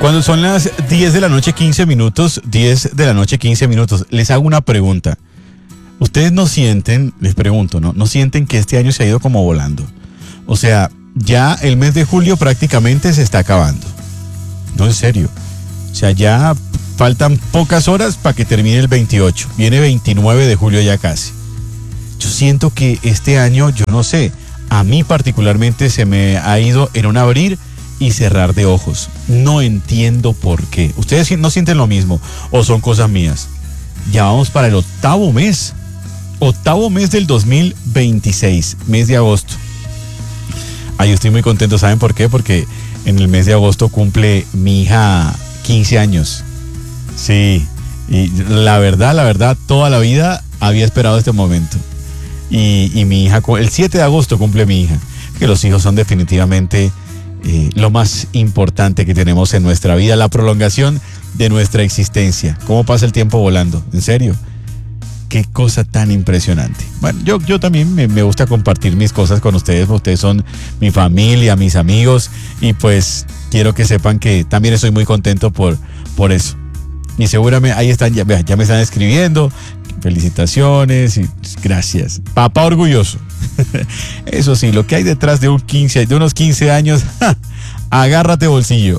Cuando son las 10 de la noche 15 minutos, 10 de la noche 15 minutos, les hago una pregunta. Ustedes no sienten, les pregunto, ¿no sienten que este año se ha ido como volando? O sea, ya el mes de julio prácticamente se está acabando. No, en serio. O sea, ya faltan pocas horas para que termine el 28. Viene 29 de julio ya casi. Yo siento que este año, yo no sé, a mí particularmente se me ha ido en un abrir y cerrar de ojos. No entiendo por qué. ¿Ustedes no sienten lo mismo o son cosas mías? Ya vamos para el octavo mes del 2026, mes de agosto. Ay, yo estoy muy contento, ¿saben por qué? Porque en el mes de agosto cumple mi hija 15 años. Sí, y la verdad, toda la vida había esperado este momento. Y mi hija, el 7 de agosto cumple mi hija. Que los hijos son definitivamente lo más importante que tenemos en nuestra vida, la prolongación de nuestra existencia. ¿Cómo pasa el tiempo volando? ¿En serio? Qué cosa tan impresionante. Bueno, yo también me gusta compartir mis cosas con ustedes. Ustedes son mi familia, mis amigos. Y pues quiero que sepan que también estoy muy contento por eso. Y seguramente ahí están, ya me están escribiendo. Felicitaciones y gracias. Papá orgulloso. Eso sí, lo que hay detrás de unos 15 años, agárrate bolsillo.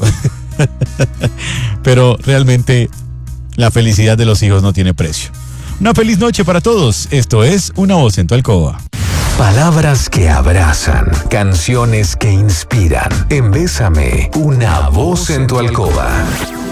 Pero realmente la felicidad de los hijos no tiene precio. Una feliz noche para todos. Esto es Una Voz en tu Alcoba. Palabras que abrazan, canciones que inspiran. En Bésame, una voz en tu alcoba.